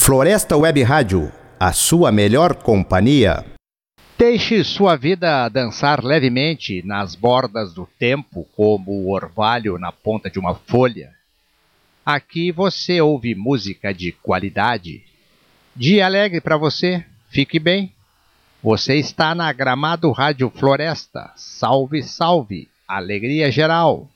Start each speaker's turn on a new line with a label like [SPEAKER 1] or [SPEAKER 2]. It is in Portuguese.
[SPEAKER 1] Floresta Web Rádio, a sua melhor companhia.
[SPEAKER 2] Deixe sua vida dançar levemente nas bordas do tempo, como o orvalho na ponta de uma folha. Aqui você ouve música de qualidade. Dia alegre para você, fique bem. Você está na Gramado Rádio Floresta. Salve, salve, alegria geral.